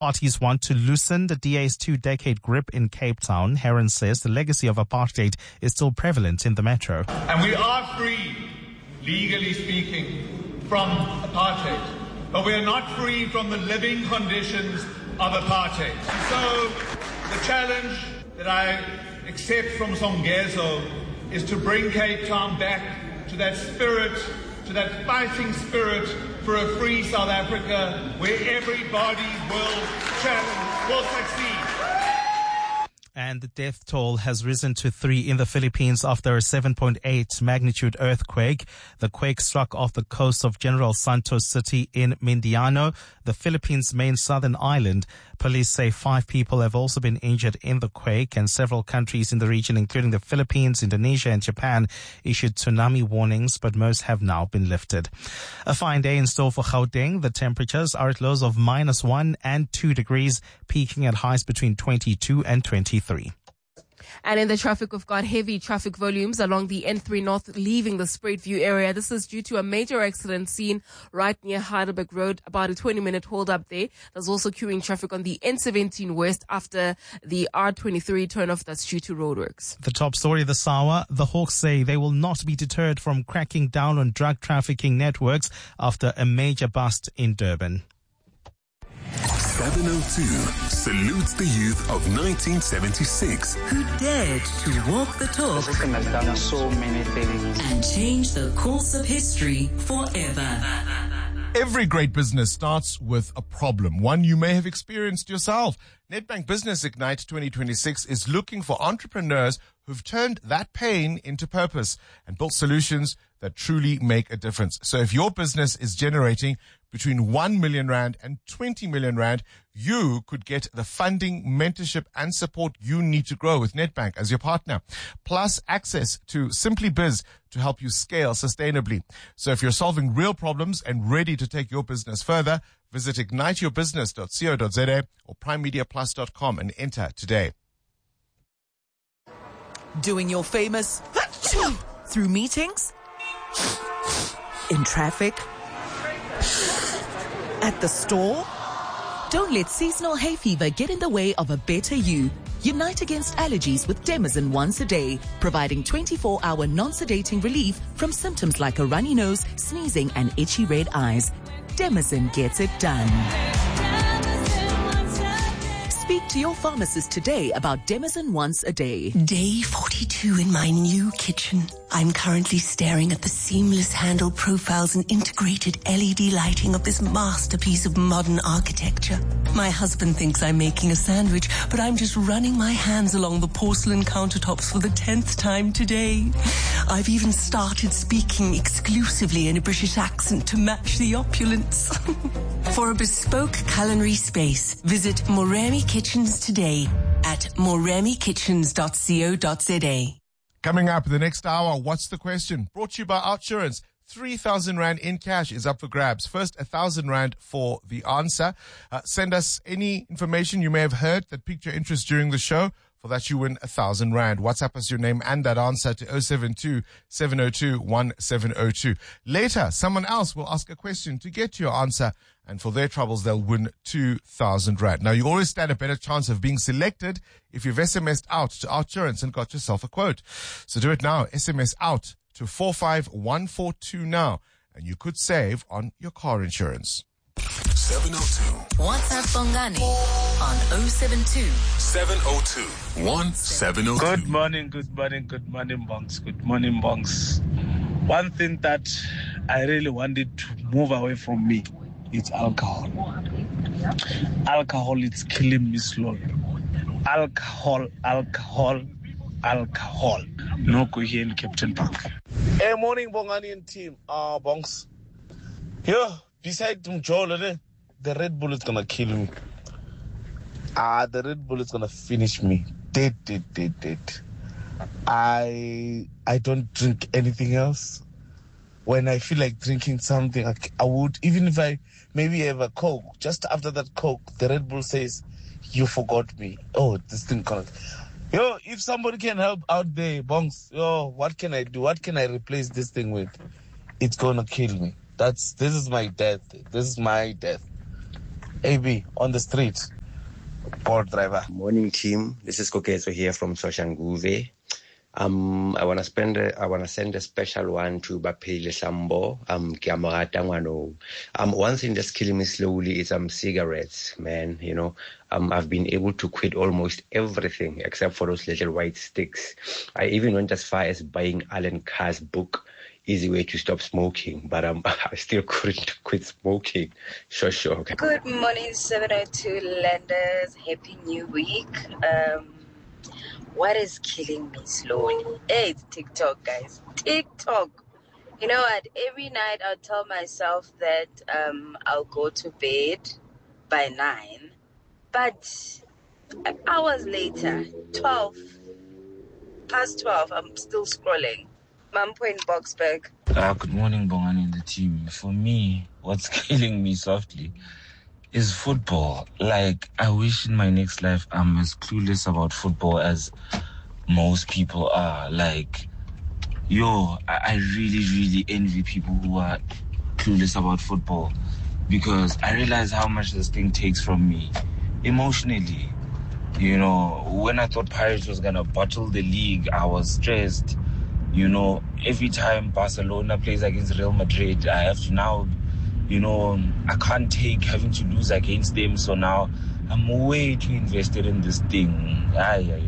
Parties want to loosen the DA's two-decade grip in Cape Town. Heron says the legacy of apartheid is still prevalent in the metro. And we are free, legally speaking, from apartheid, but we are not free from the living conditions of apartheid. So the challenge that I accept from Songezo is to bring Cape Town back to that spirit, to that fighting spirit for a free South Africa where everybody will succeed. And the death toll has risen to 3 in the Philippines after a 7.8 magnitude earthquake. The quake struck off the coast of General Santos City in Mindanao, the Philippines' main southern island. Police say 5 people have also been injured in the quake, and several countries in the region, including the Philippines, Indonesia and Japan, issued tsunami warnings, but most have now been lifted. A fine day in store for Gauteng. The temperatures are at lows of -1 and 2 degrees, peaking at highs between 22 and 23. And in the traffic, we've got heavy traffic volumes along the N3 North leaving the Spruitview area. This is due to a major accident seen right near Heidelberg Road, about a 20-minute hold up there. There's also queuing traffic on the N17 West after the R23 turnoff that's due to roadworks. The top story this hour, the Hawks say they will not be deterred from cracking down on drug trafficking networks after a major bust in Durban. 702 salutes the youth of 1976 who dared to walk the talk. The system has done so many things and change the course of history forever. Every great business starts with a problem, one you may have experienced yourself. Nedbank Business Ignite 2026 is looking for entrepreneurs who've turned that pain into purpose and built solutions that truly make a difference. So if your business is generating between 1 million rand and 20 million rand, you could get the funding, mentorship and support you need to grow with Nedbank as your partner, plus access to Simply Biz to help you scale sustainably. So if you're solving real problems and ready to take your business further, visit igniteyourbusiness.co.za or primemediaplus.com and enter today. Doing your famous through meetings, in traffic, at the store. Don't let seasonal hay fever get in the way of a better you. Unite against allergies with Demazin once a day, providing 24-hour non-sedating relief from symptoms like a runny nose, sneezing and itchy red eyes. Demazin gets it done. Speak to your pharmacist today about Demazin once a day. Day 42 in my new kitchen. I'm currently staring at the seamless handle profiles and integrated LED lighting of this masterpiece of modern architecture. My husband thinks I'm making a sandwich, but I'm just running my hands along the porcelain countertops for the 10th time today. I've even started speaking exclusively in a British accent to match the opulence. For a bespoke culinary space, visit Moremi Kitchens today at moremikitchens.co.za. Coming up in the next hour, what's the question? Brought to you by Outsurance. 3,000 Rand in cash is up for grabs. First, 1,000 Rand for the answer. Send us any information you may have heard that piqued your interest during the show. For that, you win 1,000 Rand. WhatsApp us your name and that answer to 072-702-1702. Later, someone else will ask a question to get your answer, and for their troubles, they'll win 2,000 Rand. Now, you always stand a better chance of being selected if you've SMS'd out to Outsurance and got yourself a quote. So do it now. SMS out to 45142 now, and you could save on your car insurance. 702. WhatsApp Bongani on 072 702 1702. Good morning, Bongs. Good morning, Bongs. One thing that I really wanted to move away from me is alcohol. Alcohol is killing me slowly. Alcohol. No go here in Captain Park. Hey, morning, Bongani and team. Bongs. Yo, besides Joel, the Red Bull is gonna kill me. The Red Bull is gonna finish me. Dead. I don't drink anything else. When I feel like drinking something, I would, even if I maybe have a Coke, just after that Coke, the Red Bull says, you forgot me. Oh, this thing can't. Yo, if somebody can help out there, Bongs, yo, what can I do? What can I replace this thing with? It's gonna kill me. This is my death. This is my death. AB on the street. Board driver. Morning team. This is Kokezo here from Soshanguve. I want to send a special one to Bapele Sambo. One thing that's killing me slowly is cigarettes, man. You know, I've been able to quit almost everything except for those little white sticks. I even went as far as buying Alan Carr's book, Easy Way to Stop Smoking, but I still couldn't quit smoking. Sure. Good morning, 702 Lenders. Happy New Week. What is killing me slowly? Hey, it's TikTok, guys. TikTok. You know what? Every night I'll tell myself that I'll go to bed by 9. But hours later, 12, I'm still scrolling. Mampo in Boxburg. Good morning, Bongani and the team. For me, what's killing me softly is football. Like, I wish in my next life I'm as clueless about football as most people are. Like, I really, really envy people who are clueless about football, because I realize how much this thing takes from me emotionally. You know, when I thought Pirates was gonna bottle the league, I was stressed. You know, every time Barcelona plays against Real Madrid, I have to now, you know, I can't take having to lose against them. So now I'm way too invested in this thing. I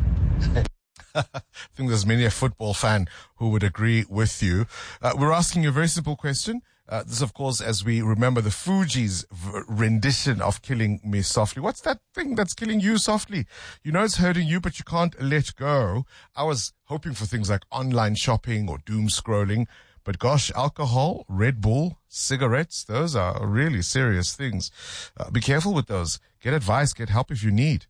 think there's many a football fan who would agree with you. We're asking you a very simple question. This, of course, as we remember the Fugees' rendition of Killing Me Softly. What's that thing that's killing you softly? You know it's hurting you, but you can't let go. I was hoping for things like online shopping or doom scrolling. But gosh, alcohol, Red Bull, cigarettes, those are really serious things. Be careful with those. Get advice, get help if you need.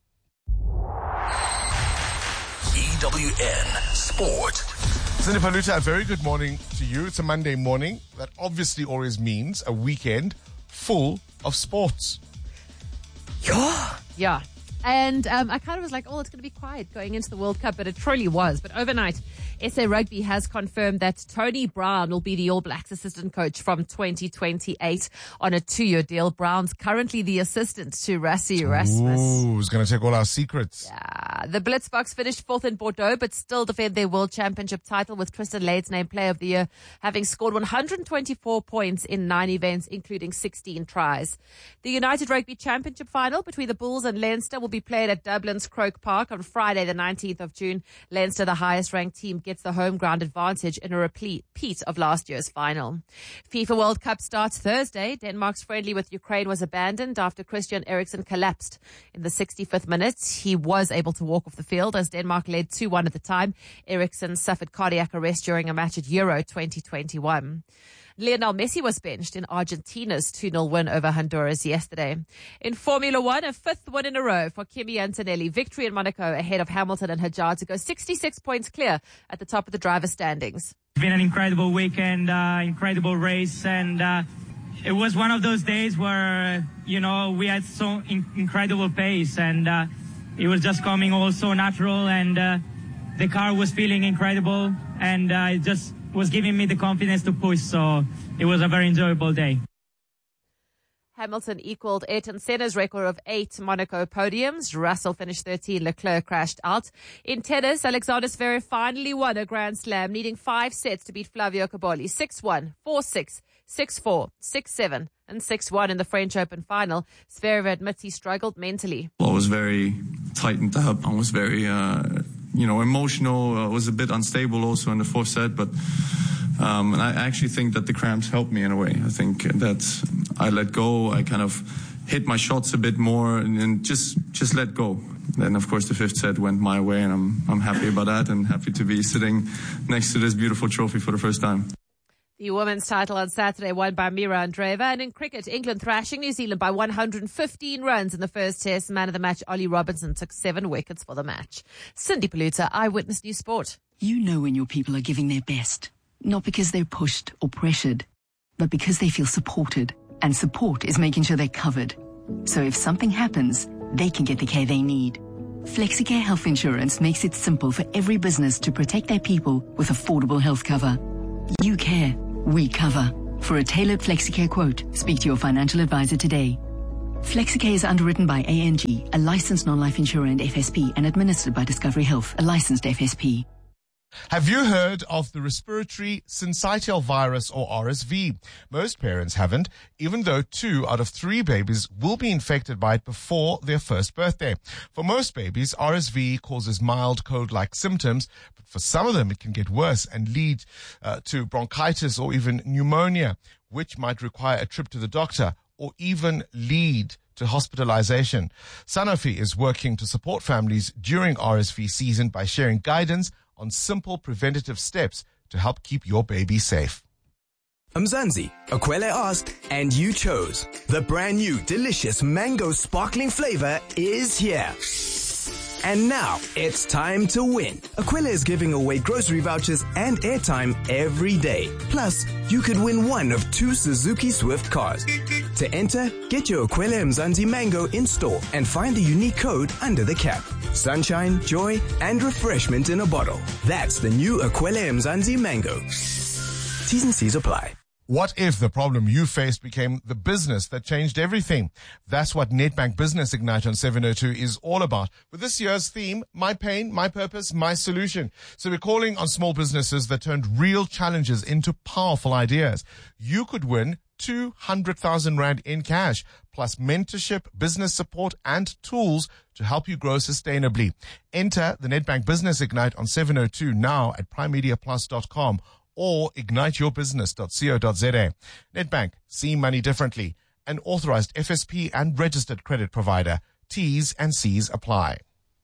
EWN Sport. Cindy Paluta, a very good morning to you. It's a Monday morning. That obviously always means a weekend full of sports. Yeah. And I kind of was like, it's going to be quiet going into the World Cup, but it truly was. But overnight, SA Rugby has confirmed that Tony Brown will be the All Blacks assistant coach from 2028 on a 2-year deal. Brown's currently the assistant to Rassie Erasmus. Ooh, who's going to take all our secrets. Yeah. The Blitzboks finished 4th in Bordeaux, but still defend their World Championship title, with Tristan Lades named Player of the Year, having scored 124 points in 9 events, including 16 tries. The United Rugby Championship final between the Bulls and Leinster will be played at Dublin's Croke Park on Friday, the 19th of June. Leinster, the highest-ranked team, gets the home ground advantage in a repeat of last year's final. FIFA World Cup starts Thursday. Denmark's friendly with Ukraine was abandoned after Christian Eriksen collapsed in the 65th minute. He was able to walk off the field as Denmark led 2-1 at the time. Eriksen suffered cardiac arrest during a match at Euro 2021. Lionel Messi was benched in Argentina's 2-0 win over Honduras yesterday. In Formula One, a 5th win in a row for Kimi Antonelli. Victory in Monaco ahead of Hamilton and Hadjar to go 66 points clear at the top of the driver standings. It's been an incredible weekend, incredible race, and it was one of those days where, we had so incredible pace, and it was just coming all so natural, and the car was feeling incredible, and it just was giving me the confidence to push, so it was a very enjoyable day. Hamilton equaled Ayrton Senna's record of 8 Monaco podiums. Russell finished 13. Leclerc crashed out. In tennis, Alexander Zverev finally won a Grand Slam, needing 5 sets to beat Flavio Cobolli. 6-1, 4-6, 6-4, 6-7, and 6-1 in the French Open final. Zverev admits he struggled mentally. I was very tightened up. I was very emotional. I was a bit unstable also in the 4th set, but and I actually think that the cramps helped me in a way. I think that I let go. I kind of hit my shots a bit more and just let go. Then, of course, the 5th set went my way, and I'm happy about that and happy to be sitting next to this beautiful trophy for the first time. The women's title on Saturday won by Mira Andreeva. And in cricket, England thrashing New Zealand by 115 runs in the first test. Man of the match, Ollie Robinson, took 7 wickets for the match. Cindy Paluta, Eyewitness News Sport. You know when your people are giving their best. Not because they're pushed or pressured, but because they feel supported. And support is making sure they're covered. So if something happens, they can get the care they need. Flexicare Health Insurance makes it simple for every business to protect their people with affordable health cover. You care. We cover. For a tailored FlexiCare quote, speak to your financial advisor today. FlexiCare is underwritten by ANG, a licensed non-life insurer and FSP, and administered by Discovery Health, a licensed FSP. Have you heard of the respiratory syncytial virus, or RSV? Most parents haven't, even though 2 out of 3 babies will be infected by it before their first birthday. For most babies, RSV causes mild cold-like symptoms, but for some of them it can get worse and lead to bronchitis or even pneumonia, which might require a trip to the doctor or even lead to hospitalization. Sanofi is working to support families during RSV season by sharing guidance on simple preventative steps to help keep your baby safe. Mzansi, Akwele asked, and you chose. The brand new delicious mango sparkling flavor is here. And now, it's time to win. Akwele is giving away grocery vouchers and airtime every day. Plus, you could win one of 2 Suzuki Swift cars. To enter, get your Akwele Mzansi Mango in store and find the unique code under the cap. Sunshine, joy, and refreshment in a bottle. That's the new Akwele Mzansi Mango. T's and C's apply. What if the problem you faced became the business that changed everything? That's what Nedbank Business Ignite on 702 is all about. With this year's theme, My Pain, My Purpose, My Solution. So we're calling on small businesses that turned real challenges into powerful ideas. You could win 200,000 Rand in cash, plus mentorship, business support, and tools to help you grow sustainably. Enter the Nedbank Business Ignite on 702 now at primemediaplus.com. or igniteyourbusiness.co.za. Nedbank, see money differently. An authorized FSP and registered credit provider. T's and C's apply.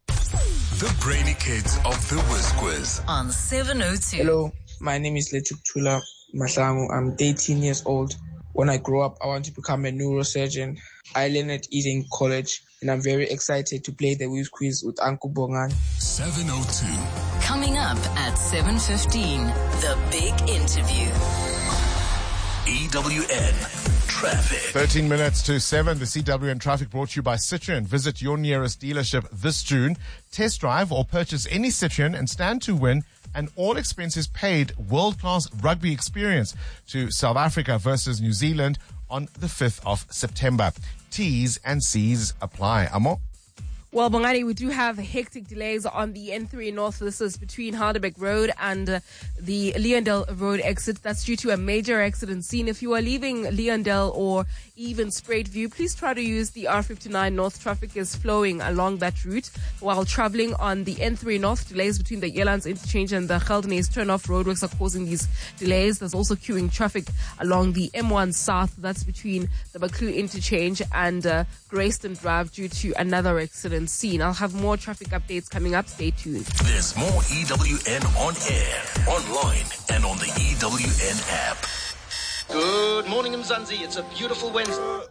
The Brainy Kids of the Whiz on 702. Hello, my name is Letuk Tula Mahlangu. I'm 18 years old. When I grow up, I want to become a neurosurgeon. I learned at Eden College, and I'm very excited to play the Whiz Quiz with Uncle Bongan. 702. Coming up at 7:15, the big interview. EWN Traffic. 13 minutes to 7. The CWN Traffic brought to you by Citroen. Visit your nearest dealership this June. Test drive or purchase any Citroen and stand to win an all-expenses paid world-class rugby experience to South Africa versus New Zealand on the 5th of September. T's and C's apply. Amo? Well, Bongani, we do have hectic delays on the N3 North. This is between Harderbeck Road and the Leondale Road exit. That's due to a major accident scene. If you are leaving Leondale or even Spruit View, please try to use the R59 North. Traffic is flowing along that route. While traveling on the N3 North, delays between the Yelands interchange and the Geldenhuys turnoff roadworks are causing these delays. There's also queuing traffic along the M1 South. That's between the Bakloo interchange and Grayston Drive due to another accident scene. I'll have more traffic updates coming up. Stay tuned. There's more EWN on air, online, and on the EWN app. Good morning, Mzansi. It's a beautiful Wednesday.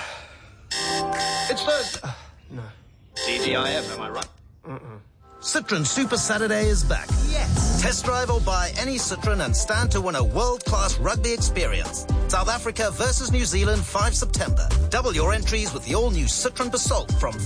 It's Thursday. No. TGIF, am I right? Citroen Super Saturday is back. Yes. Test drive or buy any Citroen and stand to win a world-class rugby experience. South Africa versus New Zealand, 5 September. Double your entries with the all-new Citroen Basalt from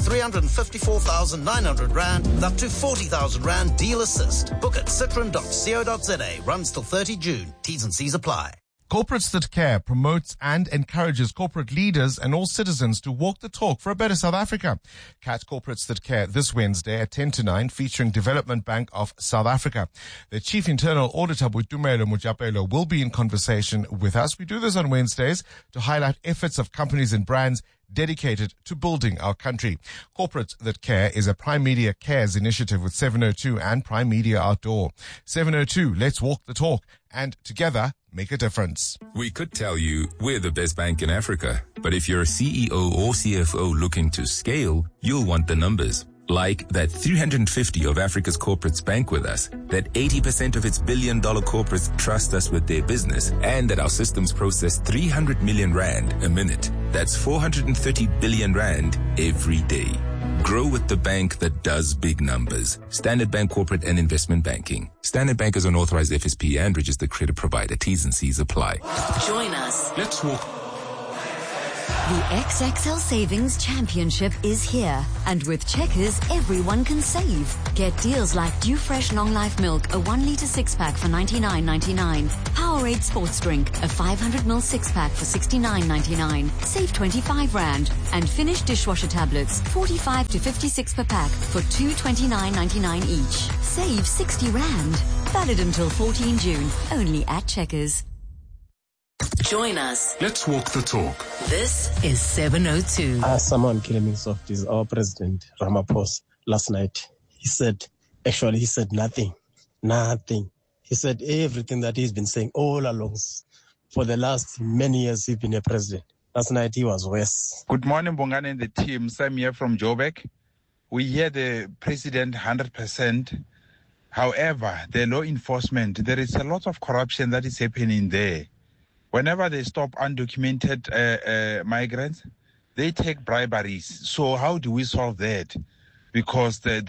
354,900 Rand up to 40,000 Rand deal assist. Book at citroen.co.za. Runs till 30 June. T's and C's apply. Corporates That Care promotes and encourages corporate leaders and all citizens to walk the talk for a better South Africa. Catch Corporates That Care this Wednesday at 10 to 9, featuring Development Bank of South Africa. The Chief Internal Auditor, Boitumelo Mojapelo, will be in conversation with us. We do this on Wednesdays to highlight efforts of companies and brands dedicated to building our country. Corporates That Care is a Prime Media Cares initiative with 702 and Prime Media Outdoor. 702, let's walk the talk and together make a difference. We could tell you we're the best bank in Africa, but if you're a CEO or CFO looking to scale, you'll want the numbers. Like that 350 of Africa's corporates bank with us, that 80% of its billion-dollar corporates trust us with their business, and that our systems process 300 million Rand a minute. That's 430 billion Rand every day. Grow with the bank that does big numbers. Standard Bank Corporate and Investment Banking. Standard Bank is an authorized FSP and registered credit provider. T's and C's apply. Join us. Let's walk. The XXL Savings Championship is here. And with Checkers, everyone can save. Get deals like Dew Fresh Long Life Milk, a 1 litre 6-pack for $99.99. Powerade Sports Drink, a 500ml 6-pack for $69.99. Save 25 Rand. And Finish dishwasher tablets, 45 to 56 per pack for $229.99 each. Save 60 Rand. Valid until 14 June. Only at Checkers. Join us. Let's walk the talk. This is 702. Someone killing me soft is our president, Ramaphosa. Last night, he said nothing. Nothing. He said everything that he's been saying all along for the last many years he's been a president. Last night, he was worse. Good morning, Bongani and the team. Sam here from Joburg. We hear the president 100%. However, the law enforcement, there is a lot of corruption that is happening there. Whenever they stop undocumented migrants, they take briberies. So how do we solve that? Because the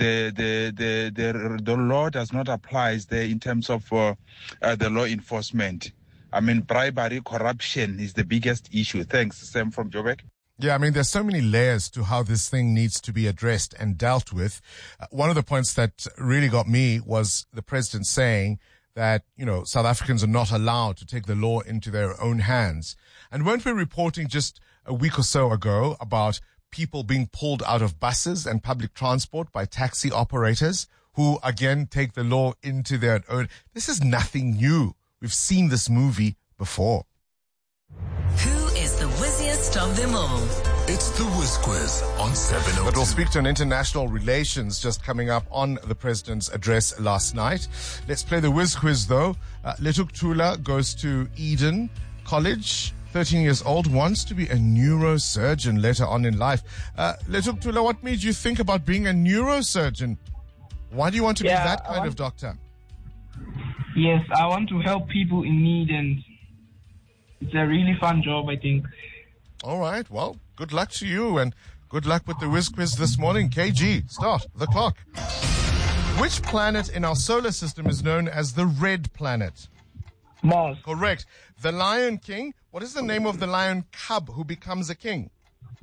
law does not apply there in terms of the law enforcement. I mean, bribery, corruption is the biggest issue. Thanks, Sam from Joburg. Yeah, I mean, there's so many layers to how this thing needs to be addressed and dealt with. One of the points that really got me was the president saying that, South Africans are not allowed to take the law into their own hands. And weren't we reporting just a week or so ago about people being pulled out of buses and public transport by taxi operators who, again, take the law into their own? This is nothing new. We've seen this movie before. Who is the whizziest of them all? It's the Whiz Quiz on 702. But we'll speak to an international relations just coming up on the president's address last night. Let's play the Whiz Quiz, though. Letuk Tula goes to Eden College, 13 years old, wants to be a neurosurgeon later on in life. Letuk Tula, what made you think about being a neurosurgeon? Why do you want to be that kind of doctor? Yes, I want to help people in need, and it's a really fun job, I think. All right, well, good luck to you, and good luck with the Whiz Quiz this morning. KG, start the clock. Which planet in our solar system is known as the red planet? Mars. Correct. The Lion King, what is the name of the lion cub who becomes a king?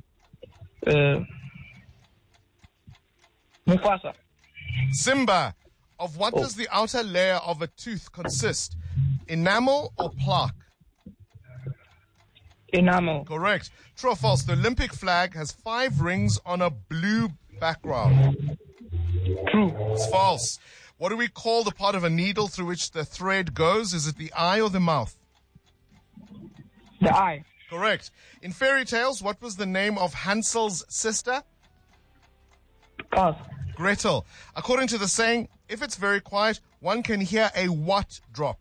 Mufasa. Simba. Of what does the outer layer of a tooth consist? Enamel or plaque? Enamel. Correct. True or false? The Olympic flag has 5 rings on a blue background. True. It's false. What do we call the part of a needle through which the thread goes? Is it the eye or the mouth? The eye. Correct. In fairy tales, what was the name of Hansel's sister? Pass. Gretel. According to the saying, if it's very quiet, one can hear a what drop?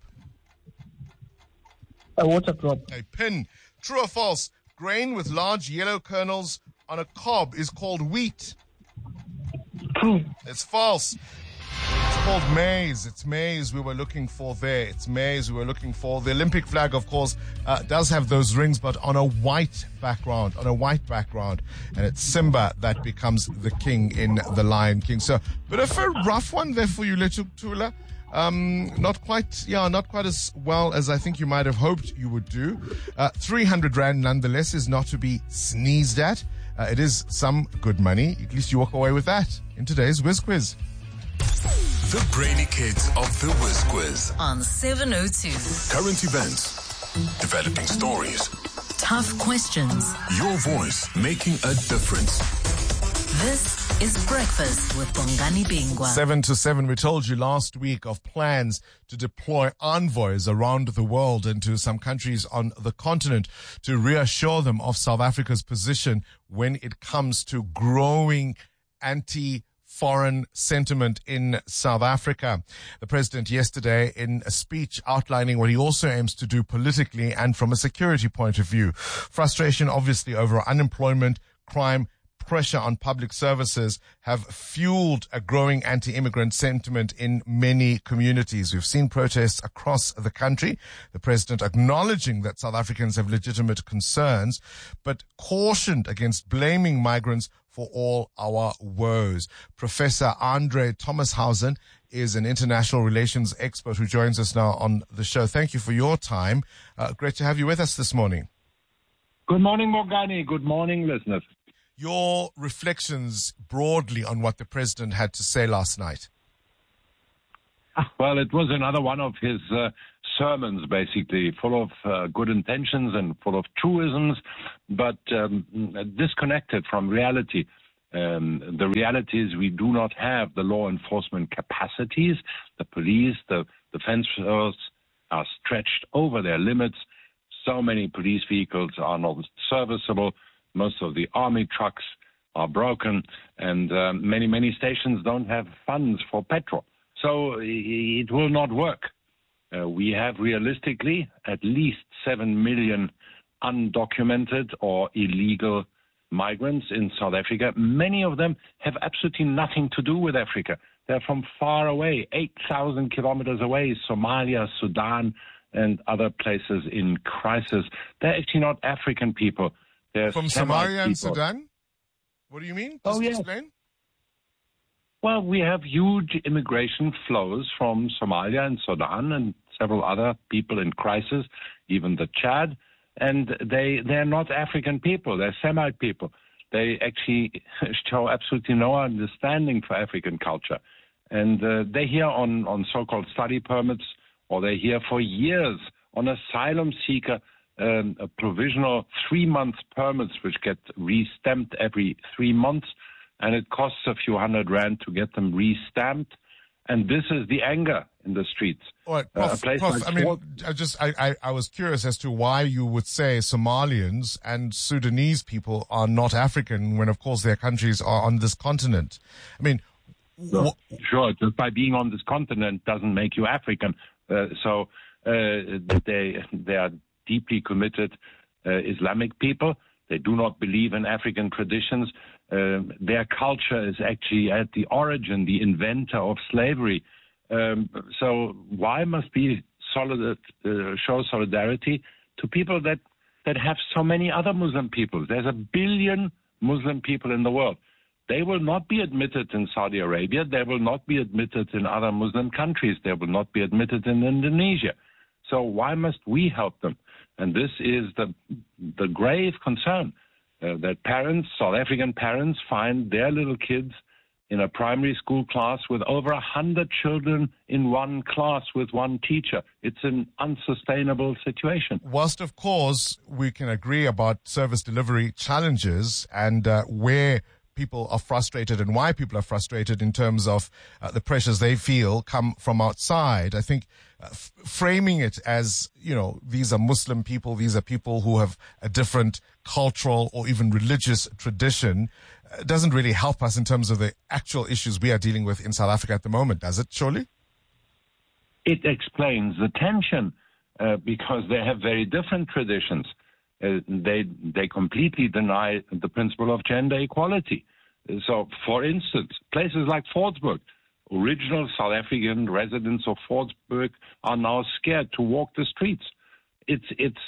A water drop. A pin. True or false? Grain with large yellow kernels on a cob is called wheat. True. It's false. It's called maize. It's maize we were looking for there. It's maize we were looking for. The Olympic flag, of course, does have those rings, but on a white background. And it's Simba that becomes the king in The Lion King. So, bit of a rough one there for you, Letuk Tula. Not quite as well as I think you might have hoped you would do. 300 Rand nonetheless is not to be sneezed at. It is some good money. At least you walk away with that in today's Whiz Quiz. The brainy kids of the Whiz Quiz on 702. Current events, developing stories, tough questions, your voice making a difference. This is Breakfast with Bongani Bingwa. 7 to 7, we told you last week of plans to deploy envoys around the world and to some countries on the continent to reassure them of South Africa's position when it comes to growing anti-foreign sentiment in South Africa. The president yesterday, in a speech outlining what he also aims to do politically and from a security point of view. Frustration, obviously, over unemployment, crime, pressure on public services have fueled a growing anti-immigrant sentiment in many communities. We've seen protests across the country. The president acknowledging that South Africans have legitimate concerns, but cautioned against blaming migrants for all our woes. Professor Andre Thomashausen is an international relations expert who joins us now on the show. Thank you for your time. Great to have you with us this morning. Good morning, Morgani. Good morning, listeners. Your reflections broadly on what the president had to say last night. Well, it was another one of his sermons, basically, full of good intentions and full of truisms, but disconnected from reality. The reality is we do not have the law enforcement capacities. The police, the defense force are stretched over their limits. So many police vehicles are not serviceable. Most of the army trucks are broken, and many stations don't have funds for petrol. So it will not work. We have realistically at least 7 million undocumented or illegal migrants in South Africa. Many of them have absolutely nothing to do with Africa. They're from far away, 8,000 kilometers away, Somalia, Sudan, and other places in crisis. They're actually not African people. They're from Somalia and Sudan? What do you mean? Just explain. Well, we have huge immigration flows from Somalia and Sudan and several other people in crisis, even the Chad. And they're not African people. They're Semite people. They actually show absolutely no understanding for African culture. And they're here on so-called study permits, or they're here for years on asylum seeker provisional 3-month permits, which get re-stamped every 3 months. And it costs a few $100 to get them re-stamped. And this is the anger in the streets. All right, Prof, I was curious as to why you would say Somalians and Sudanese people are not African when, of course, their countries are on this continent. I mean... Sure, just by being on this continent doesn't make you African. They are deeply committed Islamic people. They do not believe in African traditions. Their culture is actually at the origin, the inventor of slavery. So why must we show solidarity to people that have so many other Muslim people? There's 1 billion Muslim people in the world. They will not be admitted in Saudi Arabia. They will not be admitted in other Muslim countries. They will not be admitted in Indonesia. So why must we help them? And this is the grave concern that parents, South African parents, find their little kids in a primary school class with over 100 children in one class with one teacher. It's an unsustainable situation. Whilst, of course, we can agree about service delivery challenges and where people are frustrated and why people are frustrated in terms of the pressures they feel come from outside. I think framing it as, these are Muslim people, these are people who have a different cultural or even religious tradition doesn't really help us in terms of the actual issues we are dealing with in South Africa at the moment, does it, surely? It explains the tension because they have very different traditions. They completely deny the principle of gender equality. So, for instance, places like Fordsburg, original South African residents of Fordsburg are now scared to walk the streets. It's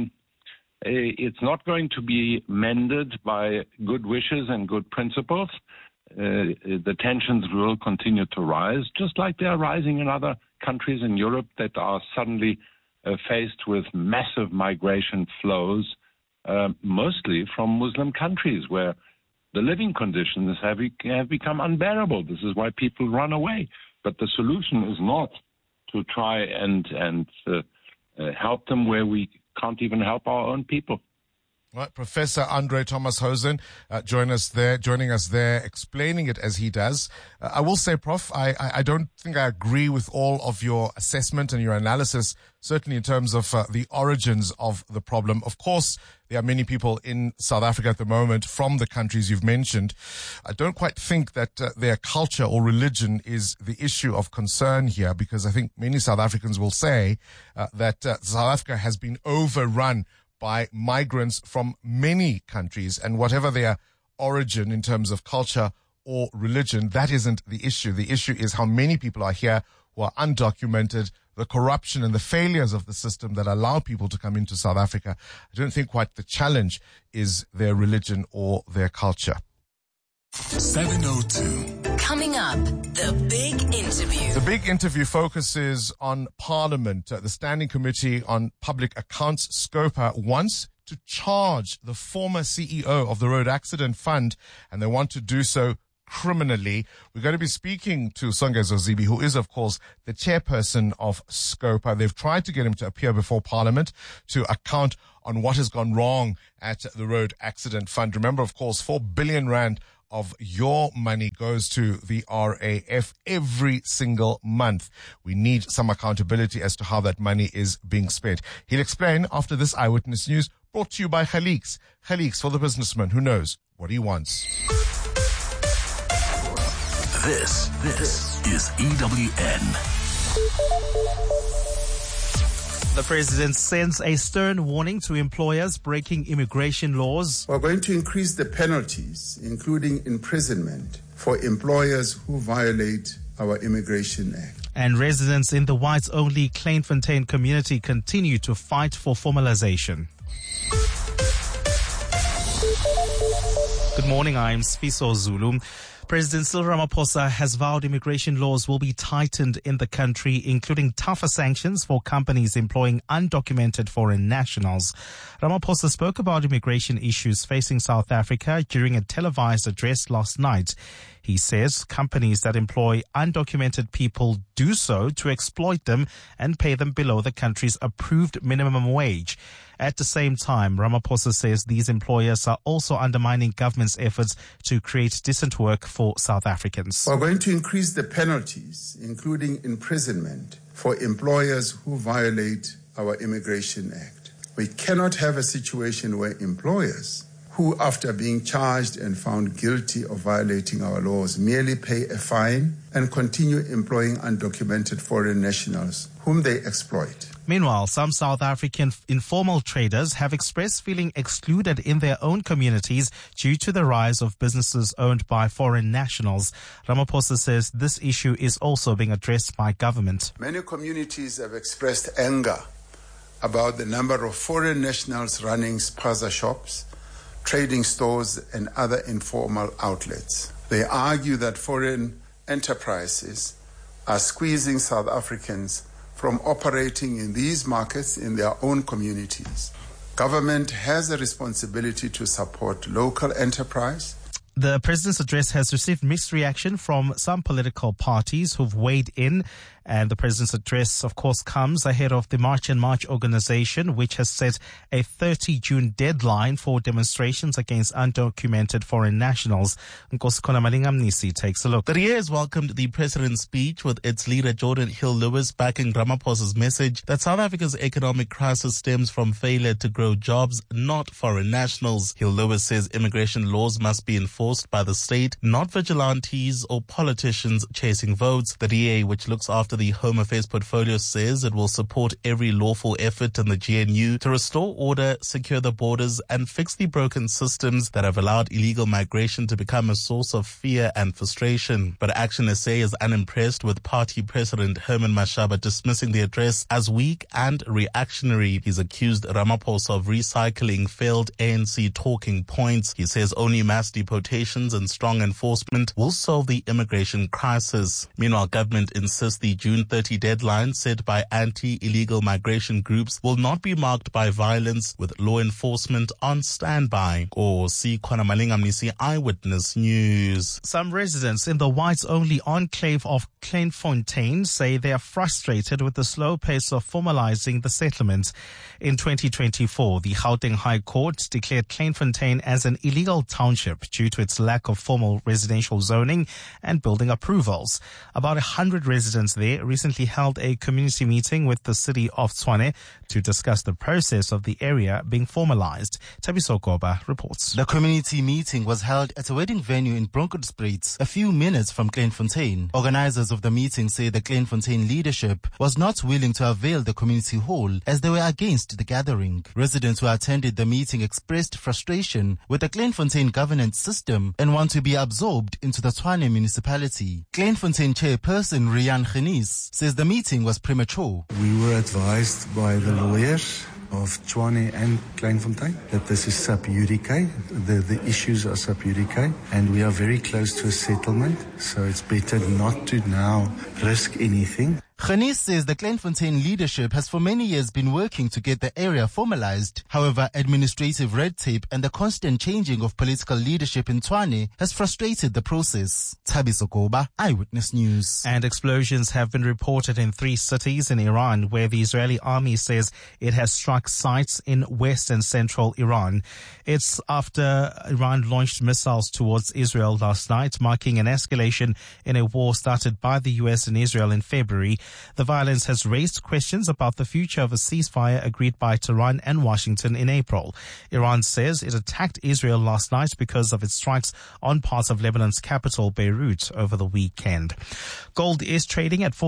not going to be mended by good wishes and good principles. The tensions will continue to rise, just like they are rising in other countries in Europe that are suddenly faced with massive migration flows, mostly from Muslim countries where the living conditions have become unbearable. This is why people run away. But the solution is not to try and help them where we can't even help our own people. Right, Professor Andre Thomas Hosen joining us there, explaining it as he does. I will say, Prof, I don't think I agree with all of your assessment and your analysis, certainly in terms of the origins of the problem. Of course, there are many people in South Africa at the moment from the countries you've mentioned. I don't quite think that their culture or religion is the issue of concern here, because I think many South Africans will say that South Africa has been overrun by migrants from many countries, and whatever their origin in terms of culture or religion, that isn't the issue. The issue is how many people are here who are undocumented, the corruption and the failures of the system that allow people to come into South Africa. I don't think quite the challenge is their religion or their culture. 702. Coming up, the big interview. The big interview focuses on Parliament. The Standing Committee on Public Accounts, SCOPA, wants to charge the former CEO of the Road Accident Fund, and they want to do so criminally. We're going to be speaking to Songezo Zibi, who is, of course, the chairperson of SCOPA. They've tried to get him to appear before Parliament to account on what has gone wrong at the Road Accident Fund. Remember, of course, 4 billion rand of your money goes to the RAF every single month. We need some accountability as to how that money is being spent. He'll explain after this Eyewitness News, brought to you by Khalix. Khalix, for the businessman who knows what he wants. This is EWN. The president sends a stern warning to employers breaking immigration laws. We're going to increase the penalties, including imprisonment, for employers who violate our Immigration Act. And residents in the whites-only Kleinfontein community continue to fight for formalization. Good morning, I'm Sfiso Zulu. President Cyril Ramaphosa has vowed immigration laws will be tightened in the country, including tougher sanctions for companies employing undocumented foreign nationals. Ramaphosa spoke about immigration issues facing South Africa during a televised address last night. He says companies that employ undocumented people do so to exploit them and pay them below the country's approved minimum wage. At the same time, Ramaphosa says these employers are also undermining government's efforts to create decent work for South Africans. We're going to increase the penalties, including imprisonment, for employers who violate our Immigration Act. We cannot have a situation where employers who, after being charged and found guilty of violating our laws, merely pay a fine and continue employing undocumented foreign nationals whom they exploit. Meanwhile, some South African informal traders have expressed feeling excluded in their own communities due to the rise of businesses owned by foreign nationals. Ramaphosa says this issue is also being addressed by government. Many communities have expressed anger about the number of foreign nationals running spaza shops, trading stores and other informal outlets. They argue that foreign enterprises are squeezing South Africans from operating in these markets in their own communities. Government has a responsibility to support local enterprise. The president's address has received mixed reaction from some political parties who've weighed in. And the president's address, of course, comes ahead of the March and March organization, which has set a 30 June deadline for demonstrations against undocumented foreign nationals. Nkosikola Malingamnisi takes a look. The DA has welcomed the president's speech, with its leader Jordan Hill-Lewis backing Ramaphosa's message that South Africa's economic crisis stems from failure to grow jobs, not foreign nationals. Hill-Lewis says immigration laws must be enforced by the state, not vigilantes or politicians chasing votes. The DA, which looks after the Home Affairs portfolio, says it will support every lawful effort in the GNU to restore order, secure the borders, and fix the broken systems that have allowed illegal migration to become a source of fear and frustration. But Action SA is unimpressed with party president Herman Mashaba dismissing the address as weak and reactionary. He's accused Ramaphosa of recycling failed ANC talking points. He says only mass deportations and strong enforcement will solve the immigration crisis. Meanwhile, government insists the June 30 deadline set by anti-illegal migration groups will not be marked by violence, with law enforcement on standby. Khona Malingamnisi, Eyewitness News. Some residents in the whites-only enclave of Kleinfontein say they are frustrated with the slow pace of formalizing the settlement. In 2024, the Gauteng High Court declared Kleinfontein as an illegal township due to its lack of formal residential zoning and building approvals. About 100 residents there recently held a community meeting with the city of Tshwane to discuss the process of the area being formalized. Tabiso Goba reports. The community meeting was held at a wedding venue in Bronkhorstspruit, a few minutes from Kleinfontein. Organizers of the meeting say the Kleinfontein leadership was not willing to avail the community hall as they were against the gathering. Residents who attended the meeting expressed frustration with the Kleinfontein governance system and want to be absorbed into the Tshwane municipality. Kleinfontein chairperson Rian Genis says the meeting was premature. We were advised by the lawyers of Tshwane and Kleinfontein that this is sub judice, the issues are sub judice, and we are very close to a settlement, so it's better not to now risk anything. Khanis says the Kleinfontein leadership has for many years been working to get the area formalized. However, administrative red tape and the constant changing of political leadership in Tshwane has frustrated the process. Thabiso Goba, Eyewitness News. And explosions have been reported in 3 cities in Iran, where the Israeli army says it has struck sites in west and central Iran. It's after Iran launched missiles towards Israel last night, marking an escalation in a war started by the US and Israel in February. The violence has raised questions about the future of a ceasefire agreed by Tehran and Washington in April. Iran says it attacked Israel last night because of its strikes on parts of Lebanon's capital, Beirut, over the weekend. Gold is trading at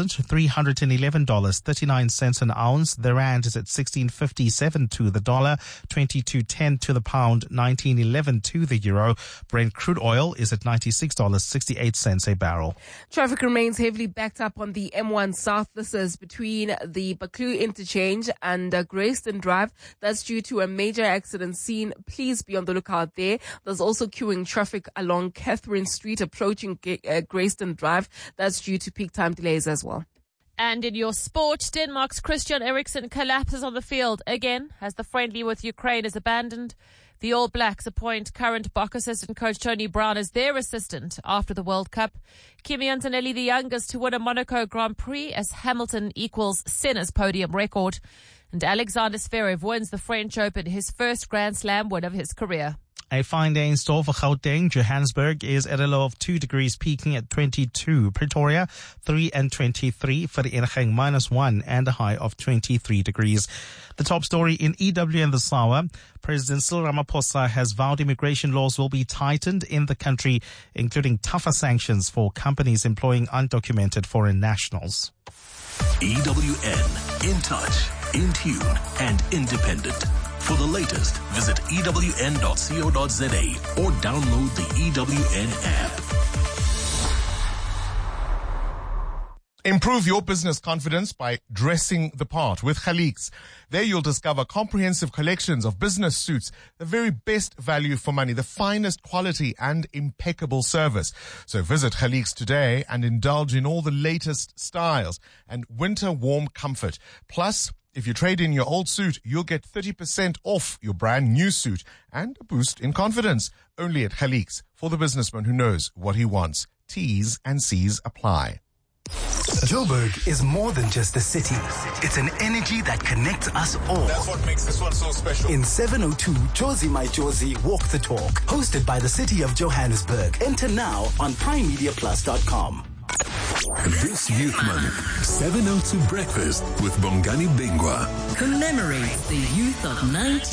$4,311.39 an ounce. The rand is at 16.57 to the dollar, 22.10 to the pound, 19.11 to the euro. Brent crude oil is at $96.68 a barrel. Traffic remains heavily backed up on the M1 South. This is between the Baklu interchange and Grayston Drive. That's due to a major accident scene. Please be on the lookout there. There's also queuing traffic along Catherine Street approaching Grayston Drive. That's due to peak time delays as well. And in your sport, Denmark's Christian Eriksen collapses on the field again as the friendly with Ukraine is abandoned. The All Blacks appoint current Bok assistant coach Tony Brown as their assistant after the World Cup. Kimi Antonelli, the youngest to win a Monaco Grand Prix as Hamilton equals Senna's podium record. And Alexander Zverev wins the French Open, his first Grand Slam win of his career. A fine day in store for Gauteng. Johannesburg is at a low of 2 degrees, peaking at 22. Pretoria, 3 and 23. Vereeniging -1 and a high of 23 degrees. The top story in EW and this hour. President Cyril Ramaphosa has vowed immigration laws will be tightened in the country, including tougher sanctions for companies employing undocumented foreign nationals. EWN, in touch, in tune, and independent. For the latest, visit ewn.co.za or download the EWN app. Improve your business confidence by dressing the part with Khaliks. There you'll discover comprehensive collections of business suits, the very best value for money, the finest quality and impeccable service. So visit Khaliks today and indulge in all the latest styles and winter warm comfort. Plus, if you trade in your old suit, you'll get 30% off your brand new suit and a boost in confidence. Only at Khaliks, for the businessman who knows what he wants. T's and C's apply. Joburg is more than just a city. It's an energy that connects us all. That's what makes this one so special. In 702, Josie My Josie Walk the Talk, hosted by the City of Johannesburg. Enter now on primemediaplus.com. This Youth Month, 702 Breakfast with Bongani Bingwa commemorates the youth of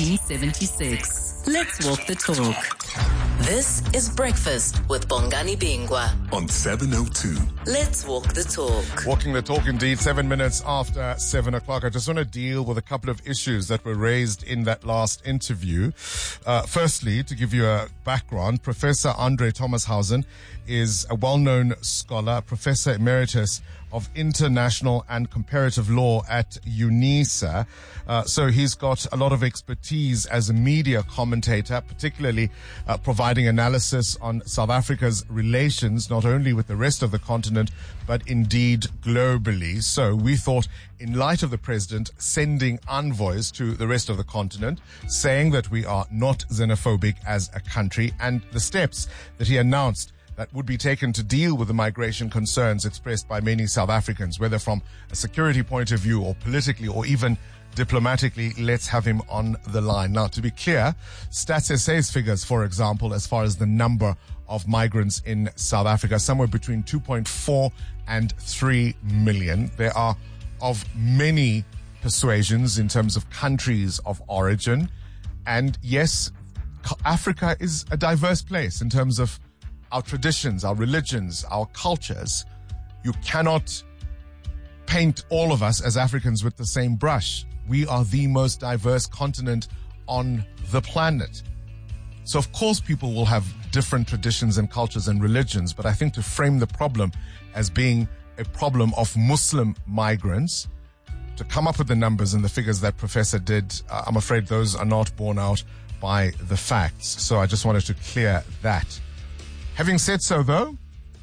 1976. Let's walk the talk. This is Breakfast with Bongani Bingwa on 702. Let's walk the talk. Walking the talk indeed, 7 minutes after 7 o'clock. I just want to deal with a couple of issues that were raised in that last interview. Firstly, to give you a background, Professor Andre Thomashausen is a well-known scholar, Professor Emeritus of International and Comparative Law at UNISA. So he's got a lot of expertise as a media commentator, particularly providing analysis on South Africa's relations, not only with the rest of the continent, but indeed globally. So we thought, in light of the president sending envoys to the rest of the continent, saying that we are not xenophobic as a country, and the steps that he announced that would be taken to deal with the migration concerns expressed by many South Africans, whether from a security point of view or politically or even diplomatically. Let's have him on the line. Now, to be clear, Stats SA's figures, for example, as far as the number of migrants in South Africa, somewhere between 2.4 and 3 million. There are of many persuasions in terms of countries of origin. And yes, Africa is a diverse place in terms of our traditions, our religions, our cultures. You cannot paint all of us as Africans with the same brush. We are the most diverse continent on the planet. So of course people will have different traditions and cultures and religions, but I think to frame the problem as being a problem of Muslim migrants, to come up with the numbers and the figures that Professor did, I'm afraid those are not borne out by the facts. So I just wanted to clear that. Having said so, though,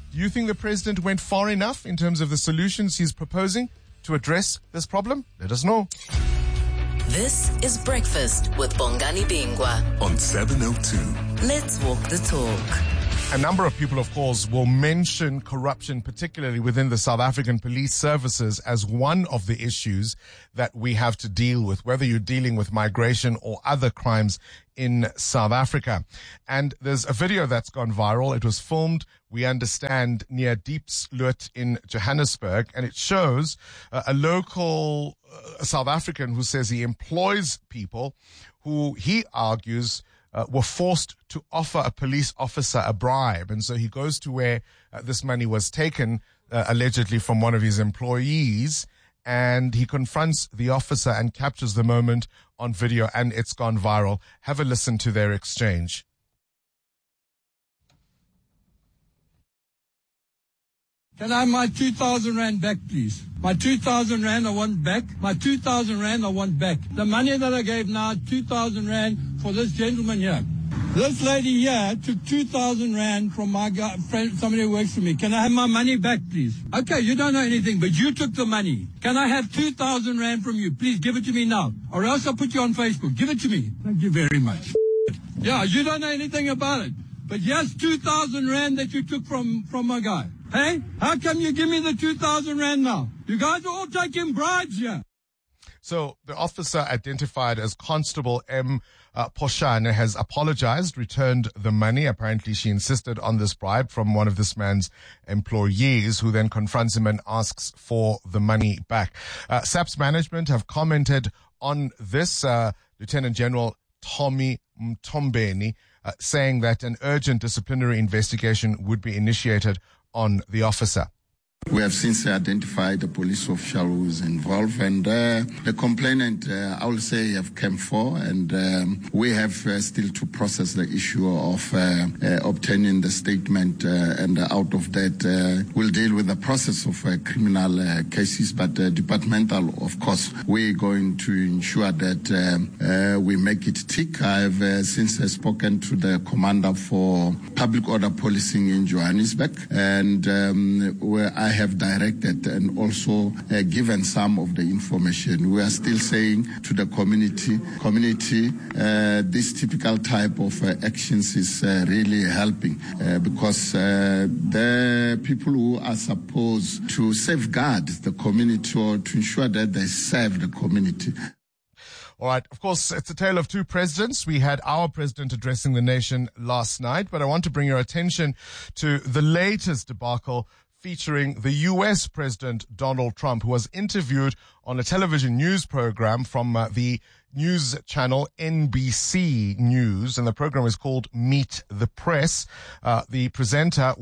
Do you think the president went far enough in terms of the solutions he's proposing to address this problem? Let us know. This is Breakfast with Bongani Bingwa on 702. Let's walk the talk. A number of people, of course, will mention corruption, particularly within the South African police services, as one of the issues that we have to deal with, whether you're dealing with migration or other crimes in South Africa. And there's a video that's gone viral. It was filmed, we understand, near Diepsloot in Johannesburg, and it shows a local South African who says he employs people who he argues were forced to offer a police officer a bribe. And so he goes to where this money was taken, allegedly from one of his employees, and he confronts the officer and captures the moment on video, and it's gone viral. Have a listen to their exchange. Can I have my 2,000 rand back, please? My 2,000 rand I want back. My 2,000 rand I want back. The money that I gave now, 2,000 rand for this gentleman here. This lady here took 2,000 rand from my friend, somebody who works for me. Can I have my money back, please? Okay, you don't know anything, but you took the money. Can I have 2,000 rand from you? Please give it to me now, or else I'll put you on Facebook. Give it to me. Thank you very much. Yeah, you don't know anything about it, but yes, 2,000 rand that you took from my guy. Hey, how come you give me the 2,000 rand now? You guys are all taking bribes here. So the officer, identified as Constable M. Poshane, has apologized, returned the money. Apparently she insisted on this bribe from one of this man's employees, who then confronts him and asks for the money back. SAPS management have commented on this. Lieutenant General Tommy Mtombeni saying that an urgent disciplinary investigation would be initiated on the officer. We have since identified the police official who is involved, and the complainant, I will say, have come for, and we have still to process the issue of obtaining the statement, and out of that, we'll deal with the process of criminal cases, but departmental, of course, we're going to ensure that we make it tick. I've since spoken to the commander for public order policing in Johannesburg, and where I have directed and also given some of the information. We are still saying to the community, this typical type of actions is really helping because the people who are supposed to safeguard the community or to ensure that they serve the community. All right. Of course, it's a tale of two presidents. We had our president addressing the nation last night, but I want to bring your attention to the latest debacle featuring the U.S. President Donald Trump, who was interviewed on a television news program from the news channel NBC News, and the program is called Meet the Press. The presenter,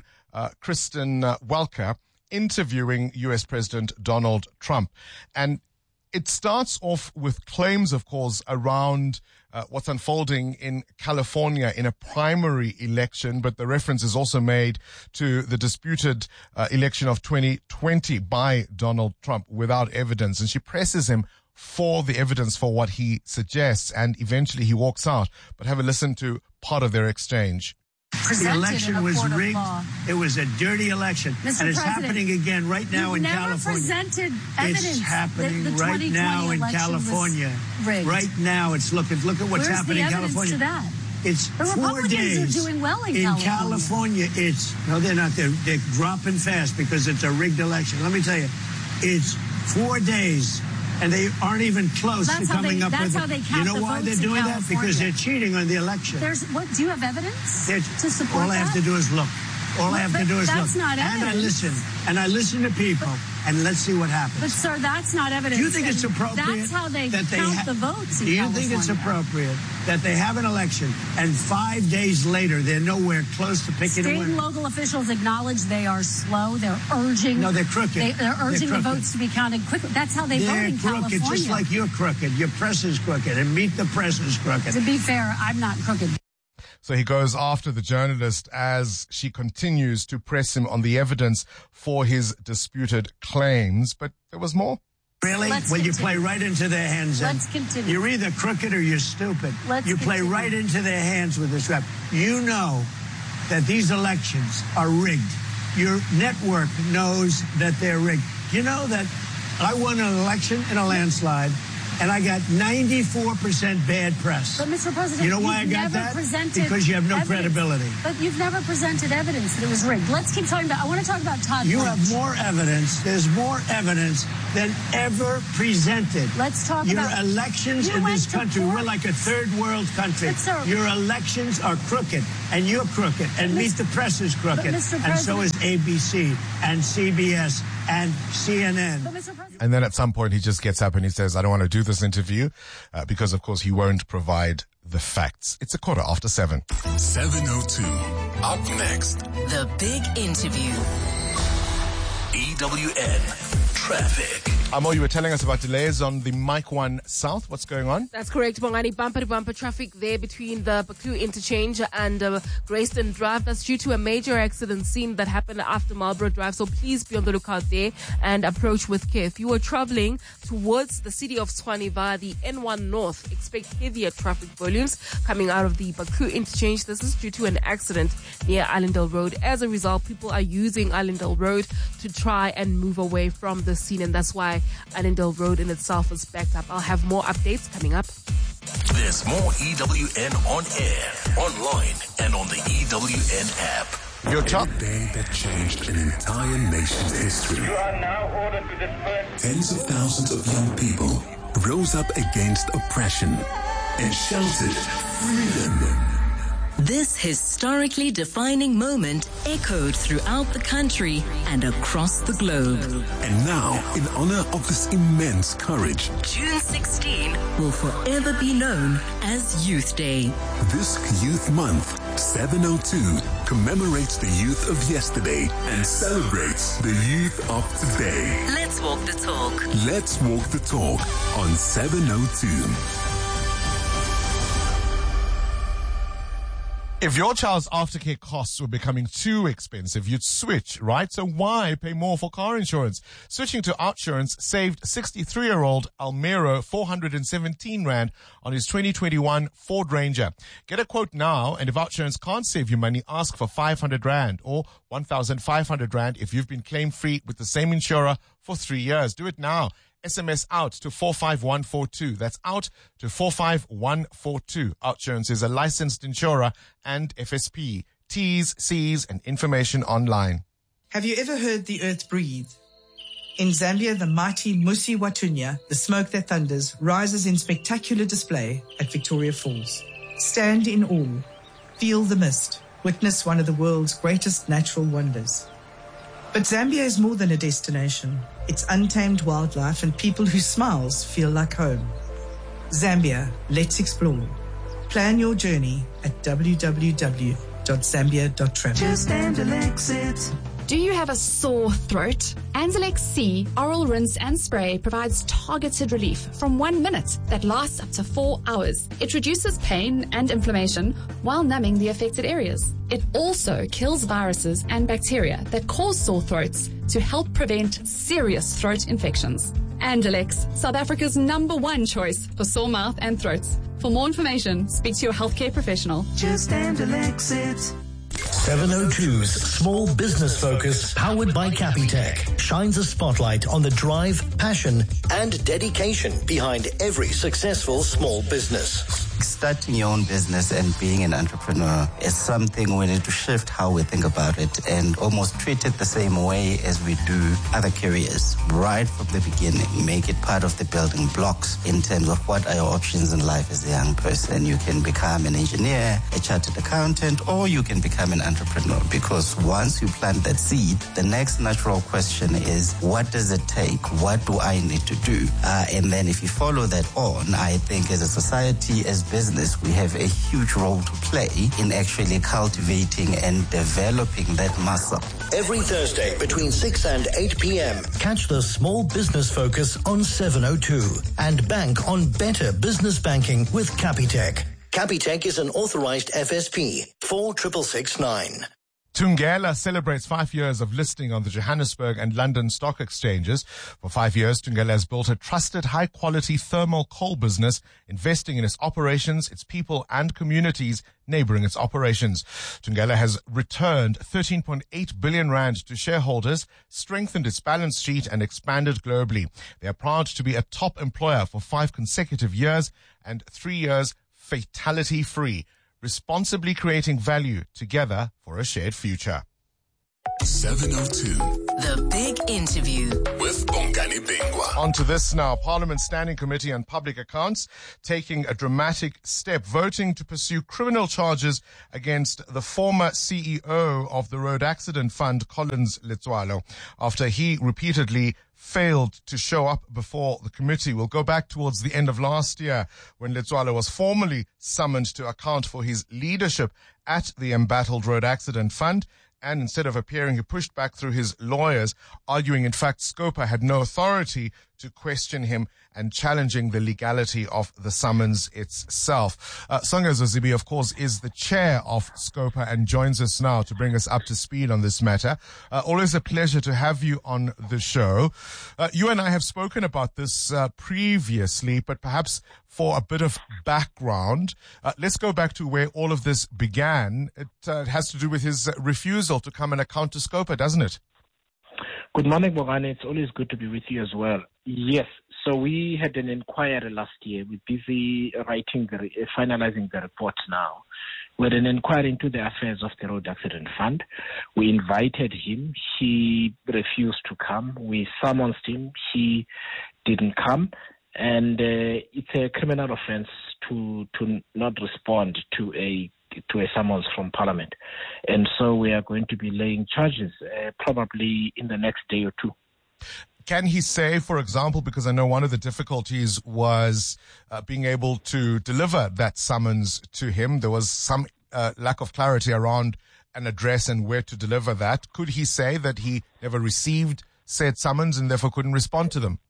Kristen Welker, interviewing U.S. President Donald Trump. And it starts off with claims, of course, around what's unfolding in California in a primary election, but the reference is also made to the disputed election of 2020 by Donald Trump without evidence. And she presses him for the evidence for what he suggests, and eventually he walks out. But have a listen to part of their exchange. The election was rigged. It was a dirty election. Mr. And it's President, happening again right now in California. Presented evidence. It's happening the right now in California. Right now, it's look at what's happening in California. To that? It's the 4 Republicans days. are doing well in California. No, they're not. They're dropping fast because it's a rigged election. Let me tell you, it's 4 days. And they aren't even close to coming up with it. You know why they're doing that? Because they're cheating on the election. Do you have evidence to support all I have to do is look. All I have to do is look. Not evidence. And I listen to people, and let's see what happens. But, sir, that's not evidence. Do you think it's appropriate? That's how they count the votes in California. Do you think it's appropriate that they have an election, and 5 days later they're nowhere close to picking a winner? State and local officials acknowledge they are slow. They're urging. No, they're crooked. They're urging the votes to be counted quickly. That's how they vote in California. They're crooked, just like you're crooked. Your press is crooked, and Meet the Press is crooked. To be fair, I'm not crooked. So he goes after the journalist as she continues to press him on the evidence for his disputed claims. But there was more. Really? You play right into their hands. Let's continue. You're either crooked or you're stupid. You play right into their hands with this rap. You know that these elections are rigged. your network knows that they're rigged. You know that I won an election in a landslide, and I got 94% bad press. But, Mr. President, you know why I got that? Because you have no credibility. But you've never presented evidence that it was rigged. Let's keep talking about, I want to talk about Todd You Blanche. have more evidence. There's more evidence than ever presented. Let's talk Your about... Your elections in this country, we're like a third world country. Your elections are crooked, and you're crooked, and Meet the Press is crooked, and so is ABC, and CBS, and CNN. And then at some point he just gets up and he says, I don't want to do this interview because, of course, he won't provide the facts. It's 7:15. 7:02. Up next. The big interview. EWN Traffic. Amo, you were telling us about delays on the Mike 1 South. What's going on? That's correct, Bongani. Bumper-to-bumper traffic there between the Baklu interchange and Grayston Drive. That's due to a major accident scene that happened after Marlborough Drive. So please be on the lookout there and approach with care. If you are traveling towards the city of Tshwane via the N1 North, expect heavier traffic volumes coming out of the Baklu interchange. This is due to an accident near Allendale Road. As a result, people are using Allendale Road to try and move away from the scene, and that's why Allendale Road in itself is backed up. I'll have more updates coming up. There's more EWN on air, online, and on the EWN app. Your top day that changed an entire nation's history. You are now ordered to disperse. Tens of thousands of young people rose up against oppression and shouted freedom. This historically defining moment echoed throughout the country and across the globe. And now, in honor of this immense courage, June 16 will forever be known as Youth Day. This Youth Month, 702, commemorates the youth of yesterday and celebrates the youth of today. Let's walk the talk. Let's walk the talk on 702. If your child's aftercare costs were becoming too expensive, you'd switch, right? So why pay more for car insurance? Switching to Outsurance saved 63-year-old Almero 417 Rand on his 2021 Ford Ranger. Get a quote now, and if Outsurance can't save you money, ask for 500 Rand or 1,500 Rand if you've been claim-free with the same insurer for 3 years. Do it now. SMS out to 45142. That's out to 45142. Outsurance is a licensed insurer and FSP. T's, C's, and information online. Have you ever heard the earth breathe? In Zambia, the mighty Musi Watunya, the smoke that thunders, rises in spectacular display at Victoria Falls. Stand in awe. Feel the mist. Witness one of the world's greatest natural wonders. But Zambia is more than a destination. It's untamed wildlife and people whose smiles feel like home. Zambia, let's explore. Plan your journey at www.zambia.travel. Just Anzalex it. Do you have a sore throat? Anzalex C Oral Rinse and Spray provides targeted relief from 1 minute that lasts up to 4 hours. It reduces pain and inflammation while numbing the affected areas. It also kills viruses and bacteria that cause sore throats to help prevent serious throat infections. Anzalex, South Africa's #1 choice for sore mouth and throats. For more information, speak to your healthcare professional. Just Anzalex it. 702's Small Business Focus, powered by Capitec, shines a spotlight on the drive, passion, and dedication behind every successful small business. Starting your own business and being an entrepreneur is something we need to shift how we think about it and almost treat it the same way as we do other careers. Right from the beginning, make it part of the building blocks in terms of what are your options in life as a young person. You can become an engineer, a chartered accountant, or you can become an entrepreneur, because once you plant that seed, the next natural question is, what does it take? What do I need to do? And then if you follow that on, I think as a society, as business, we have a huge role to play in actually cultivating and developing that muscle. Every Thursday between 6 and 8 p.m. Catch the Small Business Focus on 702 and bank on better business banking with Capitec. Capitec is an authorized FSP 46669. Thungela celebrates 5 years of listing on the Johannesburg and London stock exchanges. For 5 years, Thungela has built a trusted, high-quality thermal coal business, investing in its operations, its people, and communities neighboring its operations. Thungela has returned 13.8 billion rand to shareholders, strengthened its balance sheet, and expanded globally. They are proud to be a top employer for 5 consecutive years and 3 years fatality-free. Responsibly creating value together for a shared future. 702. The Big Interview with Bongani Bingwa. On to this now. Parliament's Standing Committee on Public Accounts taking a dramatic step, voting to pursue criminal charges against the former CEO of the Road Accident Fund, Collins Letsoalo, after he repeatedly failed to show up before the committee. We'll go back towards the end of last year when Letsoalo was formally summoned to account for his leadership at the embattled Road Accident Fund. And instead of appearing, he pushed back through his lawyers, arguing, in fact, Scopa had no authority to question him and challenging the legality of the summons itself. Songa Zozibi, of course, is the chair of Scopa and joins us now to bring us up to speed on this matter. Always a pleasure to have you on the show. You and I have spoken about this previously, but perhaps for a bit of background, let's go back to where all of this began. It has to do with his refusal to come and account to Scopa, doesn't it? Good morning, Bongani. It's always good to be with you as well. Yes, so we had an inquiry last year. We're busy finalizing the report now. We had an inquiry into the affairs of the Road Accident Fund. We invited him. He refused to come. We summoned him. He didn't come. And it's a criminal offense to not respond to a summons from Parliament. And so we are going to be laying charges probably in the next day or two. Can he say, for example, because I know one of the difficulties was being able to deliver that summons to him. There was some lack of clarity around an address and where to deliver that. Could he say that he never received said summons and therefore couldn't respond to them?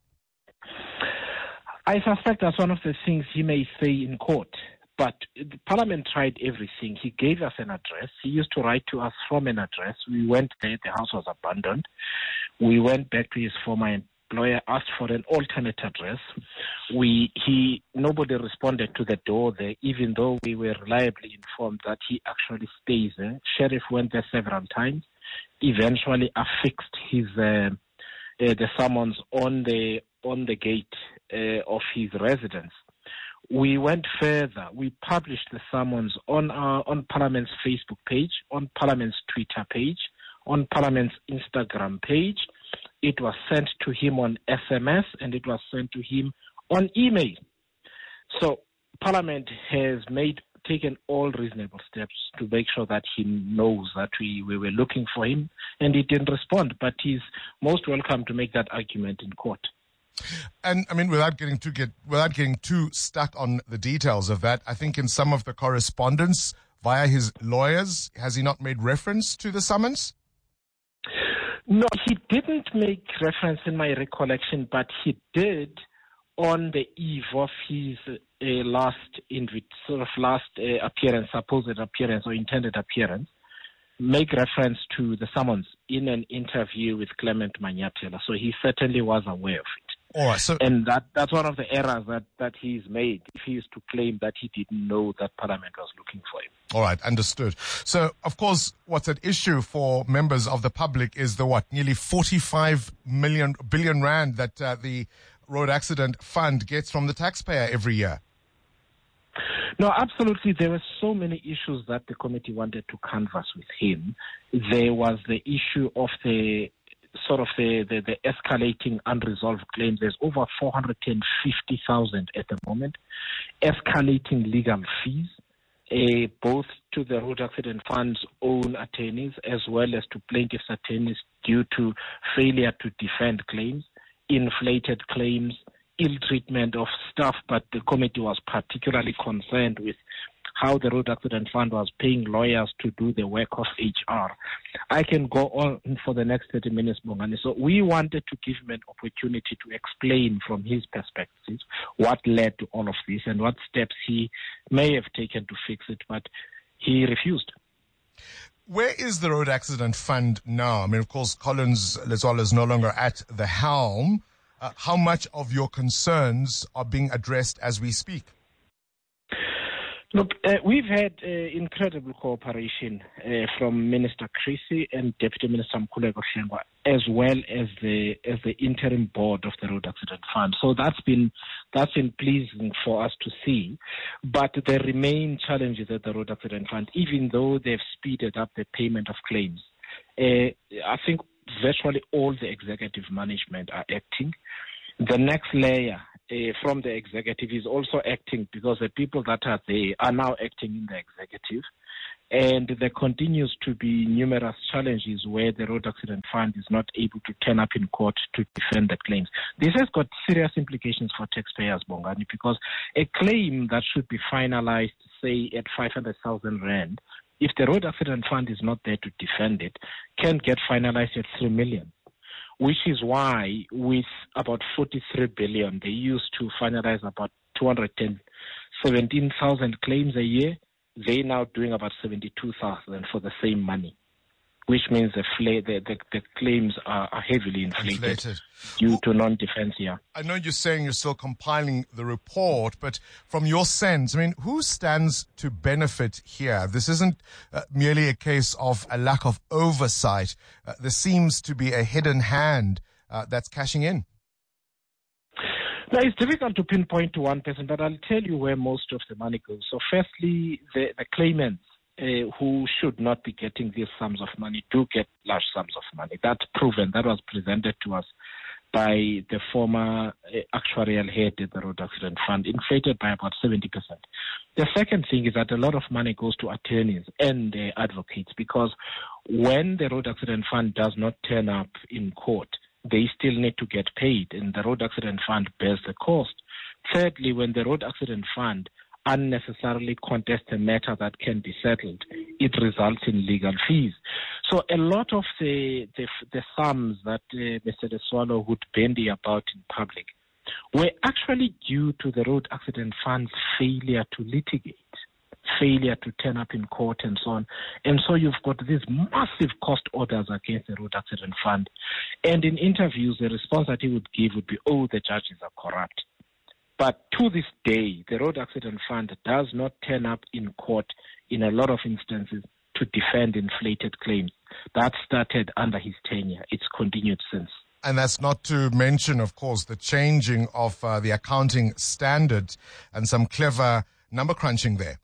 I suspect that's one of the things he may say in court. But the Parliament tried everything. He gave us an address. He used to write to us from an address. We went there. The house was abandoned. We went back to his former employer, asked for an alternate address. Nobody responded to the door there, even though we were reliably informed that he actually stays there. Sheriff went there several times. Eventually affixed his the summons on the gate of his residence. We went further. We published the summons on Parliament's Facebook page, on Parliament's Twitter page, on Parliament's Instagram page. It was sent to him on SMS and it was sent to him on email. So Parliament has taken all reasonable steps to make sure that he knows that we were looking for him, and he didn't respond. But he's most welcome to make that argument in court. And I mean, without getting too stuck on the details of that, I think in some of the correspondence via his lawyers, has he not made reference to the summons? No, he didn't make reference in my recollection, but he did on the eve of his last appearance, supposed appearance or intended appearance, make reference to the summons in an interview with Clement Manyathela. So he certainly was aware of it. All right, and that's one of the errors that he's made, if he is to claim that he didn't know that Parliament was looking for him. All right, understood. So, of course, what's at issue for members of the public is the nearly 45 billion rand that the Road Accident Fund gets from the taxpayer every year. No, absolutely. There were so many issues that the committee wanted to canvass with him. There was the issue of the escalating unresolved claims. There's over 450,000 at the moment. Escalating legal fees, both to the Road Accident Fund's own attorneys as well as to plaintiffs' attorneys due to failure to defend claims, inflated claims, ill treatment of staff. But the committee was particularly concerned with how the Road Accident Fund was paying lawyers to do the work of HR. I can go on for the next 30 minutes, Bongani. So we wanted to give him an opportunity to explain from his perspective what led to all of this and what steps he may have taken to fix it, but he refused. Where is the Road Accident Fund now? I mean, of course, Collins Leswalo is no longer at the helm. How much of your concerns are being addressed as we speak? Look, we've had incredible cooperation from Minister Creasy and Deputy Minister Mkhuleko Hlengwa, as well as the interim board of the Road Accident Fund. So that's been pleasing for us to see. But there remain challenges at the Road Accident Fund, even though they've speeded up the payment of claims. I think virtually all the executive management are acting. The next layer from the executive is also acting, because the people that are there are now acting in the executive. And there continues to be numerous challenges where the Road Accident Fund is not able to turn up in court to defend the claims. This has got serious implications for taxpayers, Bongani, because a claim that should be finalized, say, at 500,000 Rand, if the Road Accident Fund is not there to defend it, can get finalized at 3 million. Which is why, with about 43 billion, they used to finalize about 217,000 claims a year. They're now doing about 72,000 for the same money, which means the claims are heavily inflated due to non-defense here. I know you're saying you're still compiling the report, but from your sense, I mean, who stands to benefit here? This isn't merely a case of a lack of oversight. There seems to be a hidden hand that's cashing in. Now, it's difficult to pinpoint to one person, but I'll tell you where most of the money goes. So firstly, the claimants who should not be getting these sums of money do get large sums of money. That's proven. That was presented to us by the former actuarial head at the Road Accident Fund, inflated by about 70%. The second thing is that a lot of money goes to attorneys and advocates, because when the Road Accident Fund does not turn up in court, they still need to get paid, and the Road Accident Fund bears the cost. Thirdly, when the Road Accident Fund unnecessarily contest a matter that can be settled, it results in legal fees. So a lot of the sums that Mr. Leswalo would bandy about in public were actually due to the Road Accident Fund's failure to litigate, failure to turn up in court and so on. And so you've got these massive cost orders against the Road Accident Fund. And in interviews, the response that he would give would be, oh, the judges are corrupt. But to this day, the Road Accident Fund does not turn up in court in a lot of instances to defend inflated claims. That started under his tenure. It's continued since. And that's not to mention, of course, the changing of the accounting standard and some clever number crunching there.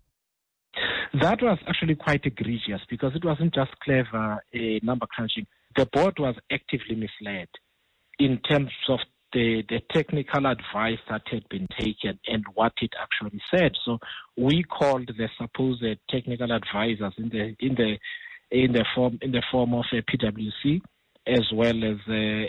That was actually quite egregious, because it wasn't just clever number crunching. The board was actively misled in terms of the technical advice that had been taken and what it actually said. So we called the supposed technical advisors in the form of a PwC, as well as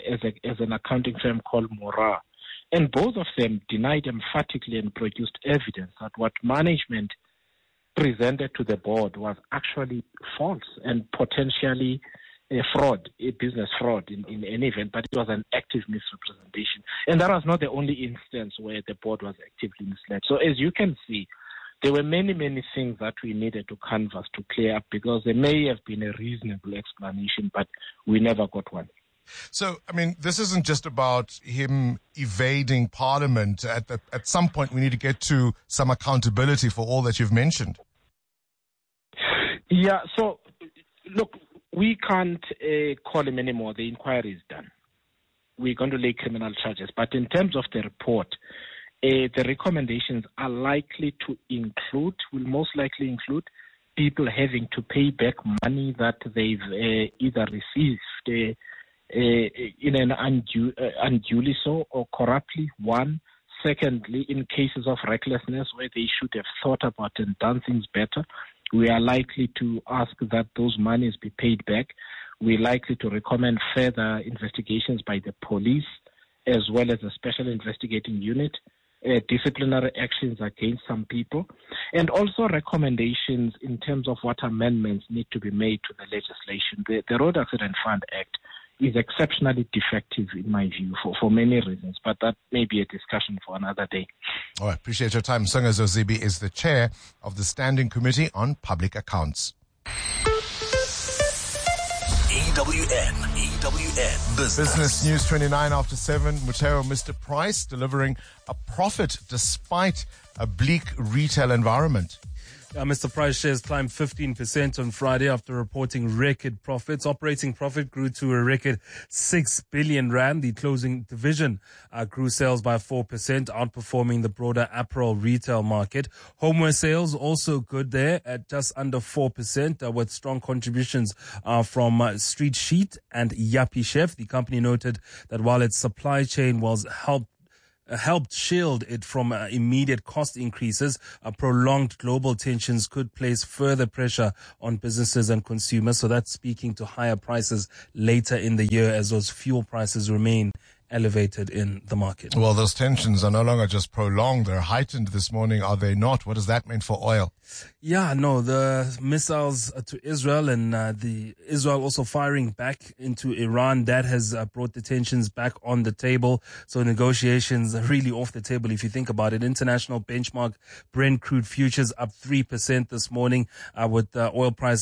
an accounting firm called Mora, and both of them denied emphatically and produced evidence that what management presented to the board was actually false and potentially a fraud, a business fraud in any event, but it was an active misrepresentation. And that was not the only instance where the board was actively misled. So as you can see, there were many, many things that we needed to canvass to clear up, because there may have been a reasonable explanation, but we never got one. So, I mean, this isn't just about him evading Parliament. At some point, we need to get to some accountability for all that you've mentioned. Yeah, so, look, we can't call him anymore. The inquiry is done. We're going to lay criminal charges. But in terms of the report, the recommendations are likely to include, will most likely include, people having to pay back money that they've either received in an unduly so or corruptly, one. Secondly, in cases of recklessness where they should have thought about and done things better, we are likely to ask that those monies be paid back. We're likely to recommend further investigations by the police, as well as a special investigating unit, disciplinary actions against some people, and also recommendations in terms of what amendments need to be made to the legislation. The Road Accident Fund Act is exceptionally defective, in my view, for many reasons, but that may be a discussion for another day. All right, appreciate your time. Songezo Zibi is the chair of the Standing Committee on Public Accounts. EWN Business News 29 after 7. Mutero Mr. Price delivering a profit despite a bleak retail environment. Mr. Price shares climbed 15% on Friday after reporting record profits. Operating profit grew to a record 6 billion rand. The clothing division grew sales by 4%, outperforming the broader apparel retail market. Homeware sales also good there at just under 4%, with strong contributions from Street Sheet and Yappy Chef. The company noted that while its supply chain was helped shield it from immediate cost increases, prolonged global tensions could place further pressure on businesses and consumers. So that's speaking to higher prices later in the year as those fuel prices remain elevated in the market. Well, those tensions are no longer just prolonged, they're heightened this morning, are they not? What does that mean for oil? Yeah, no, the missiles to Israel and the Israel also firing back into Iran, that has brought the tensions back on the table. So negotiations are really off the table if you think about it. International benchmark Brent crude futures up 3% this morning, with oil price